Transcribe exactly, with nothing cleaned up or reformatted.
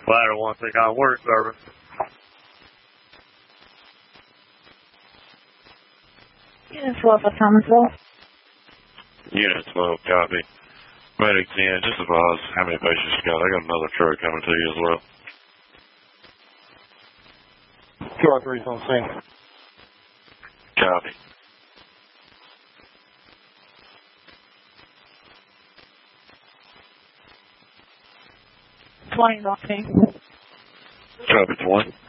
Ladder one, take on work service. Unit twelve for Thomasville. Unit twelve, copy. Medic ten, just advise how many patients you got. I got another truck coming to you as well. Q R three's on scene. Copy. twenty's on scene. Copy, twenty.